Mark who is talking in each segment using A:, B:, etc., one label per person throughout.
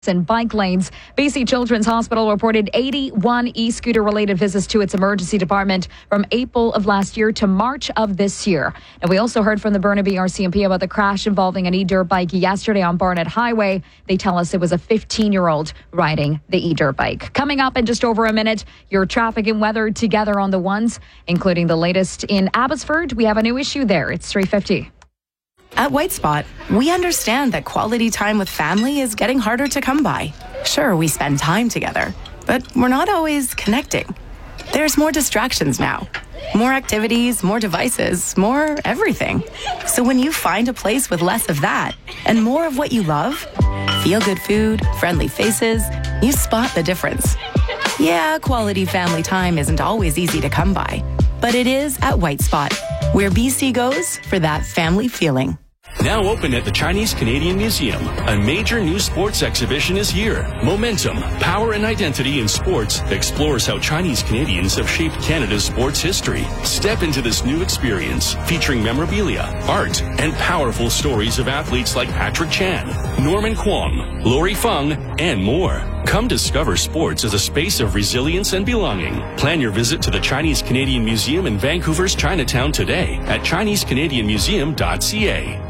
A: and bike lanes. BC Children's Hospital reported 81 e-scooter-related visits to its emergency department from April of last year to March of this year. And we also heard from the Burnaby RCMP about the crash involving an e-dirt bike yesterday on Barnett Highway. They tell us it was a 15-year-old riding the e-dirt bike. Coming up in just over a minute, your traffic and weather together on the ones, including the latest in Abbotsford. We have a new issue there. It's 3:50.
B: At White Spot, we understand that quality time with family is getting harder to come by. Sure, we spend time together, but we're not always connecting. There's more distractions now. More activities, more devices, more everything. So when you find a place with less of that and more of what you love, feel-good food, friendly faces, you spot the difference. Yeah, quality family time isn't always easy to come by, but it is at White Spot, where BC goes for that family feeling.
C: Now open at the Chinese Canadian Museum, a major new sports exhibition is here. Momentum, Power and Identity in Sports explores how Chinese Canadians have shaped Canada's sports history. Step into this new experience featuring memorabilia, art, and powerful stories of athletes like Patrick Chan, Norman Kwong, Lori Fung, and more. Come discover sports as a space of resilience and belonging. Plan your visit to the Chinese Canadian Museum in Vancouver's Chinatown today at ChineseCanadianMuseum.ca.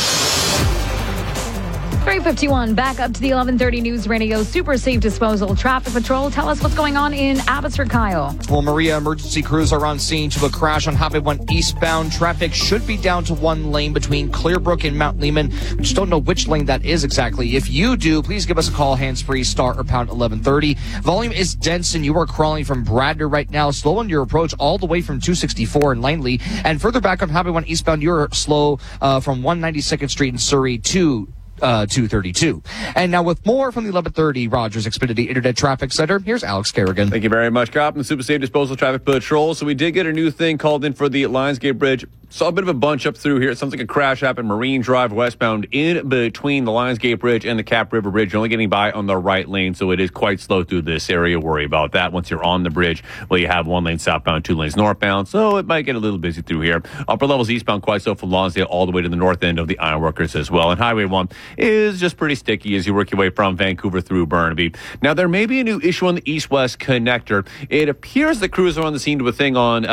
A: 3:51, back up to the 11:30 News Radio Super Safe Disposal Traffic Patrol. Tell us what's going on in Abbotsford, Kyle.
D: Well, Maria, emergency crews are on scene to a crash on Highway 1 eastbound. Traffic should be down to one lane between Clearbrook and Mount Lehman. We just don't know which lane that is exactly. If you do, please give us a call, hands-free, star or pound 1130. Volume is dense and you are crawling from Bradner right now. Slow on your approach all the way from 264 in Langley. And further back on Highway 1 eastbound, you're slow from 192nd Street in Surrey to 232. And now with more from the 1130 Rogers Xfinity Internet Traffic Center, here's Alex Kerrigan.
E: Thank you very much, Cop, and Super Safe Disposal Traffic Patrol. So we did get a new thing called in for the Lionsgate Bridge. Saw a bit of a bunch up through here. It sounds like a crash happened Marine Drive westbound in between the Lionsgate Bridge and the Cap River Bridge. You're only getting by on the right lane, so it is quite slow through this area. Worry about that. Once you're on the bridge, well, you have one lane southbound, two lanes northbound, so it might get a little busy through here. Upper levels eastbound quite slow from Lonsdale all the way to the north end of the Ironworkers as well. And Highway 1 is just pretty sticky as you work your way from Vancouver through Burnaby. Now, there may be a new issue on the east-west connector. It appears that crews are on the scene to a thing on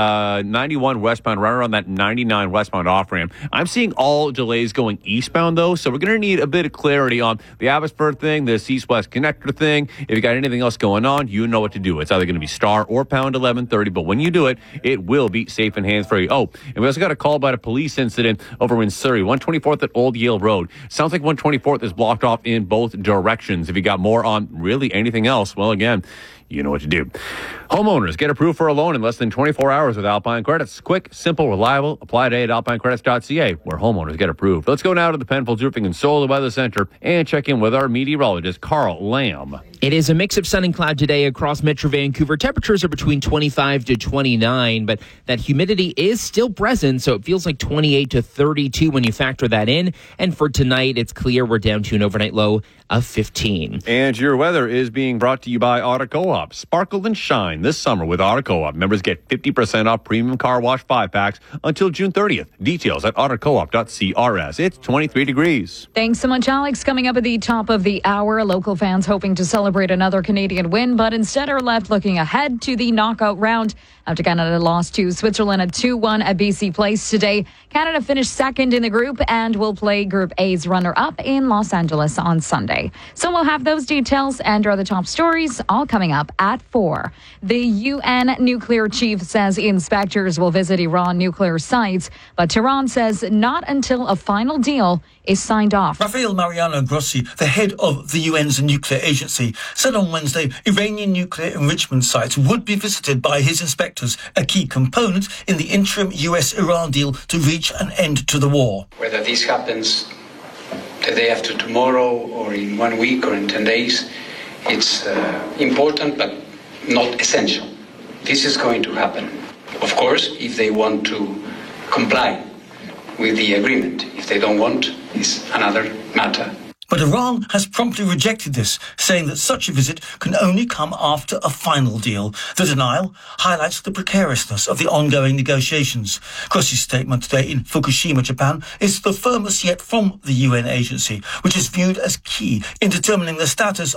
E: 91 westbound, right around that 99 westbound off-ramp. I'm seeing all delays going eastbound, though, so we're going to need a bit of clarity on the Abbotsford thing, this east-west connector thing. If you got anything else going on, you know what to do. It's either going to be star or pound 1130, but when you do it, it will be safe and hands-free. Oh, and we also got a call about a police incident over in Surrey, 124th at Old Yale Road. Sounds like 124th is blocked off in both directions. If you got more on really anything else, well, again, you know what to do. Homeowners get approved for a loan in less than 24 hours with Alpine Credits. Quick, simple, reliable. Apply today at alpinecredits.ca, where homeowners get approved. Let's go now to the Penfolds Roofing and Solar Weather Center and check in with our meteorologist, Carl Lamb.
F: It is a mix of sun and cloud today across Metro Vancouver. Temperatures are between 25 to 29, but that humidity is still present, so it feels like 28 to 32 when you factor that in. And for tonight, it's clear. We're down to an overnight low of 15.
E: And your weather is being brought to you by Auto Co-op. Sparkle and shine this summer with Auto Co-op. Members get 50% off premium car wash 5-packs until June 30th. Details at autocoop.crs. It's 23 degrees.
A: Thanks so much, Alex. Coming up at the top of the hour, local fans hoping to celebrate another Canadian win, but instead are left looking ahead to the knockout round after Canada lost to Switzerland at 2-1 at BC Place today. Canada finished second in the group and will play Group A's runner-up in Los Angeles on Sunday. So we'll have those details and other top stories all coming up at 4. The UN nuclear chief says inspectors will visit Iran nuclear sites, but Tehran says not until a final deal is signed off.
G: Rafael Mariano Grossi, the head of the UN's nuclear agency, said on Wednesday Iranian nuclear enrichment sites would be visited by his inspectors, a key component in the interim US-Iran deal to reach an end to the war.
H: Whether this happens the day after tomorrow or in 1 week or in 10 days, it's important but not essential. This is going to happen. Of course, if they want to comply with the agreement. If they don't want, it's another matter.
G: But Iran has promptly rejected this, saying that such a visit can only come after a final deal. The denial highlights the precariousness of the ongoing negotiations. Grossi's statement today in Fukushima, Japan, is the firmest yet from the UN agency, which is viewed as key in determining the status